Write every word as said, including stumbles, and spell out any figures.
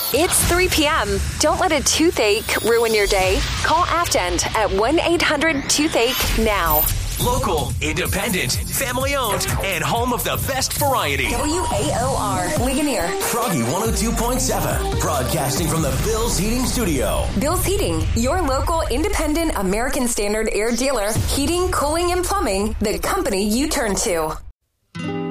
It's three p.m. Don't let a toothache ruin your day. Call Afgend at one eight hundred toothache now. Local, independent, family-owned, and home of the best variety. W A O R, Ligonier. Froggy one oh two point seven, broadcasting from the Bill's Heating Studio. Bill's Heating, your local independent American Standard air dealer. Heating, cooling, and plumbing, the company you turn to.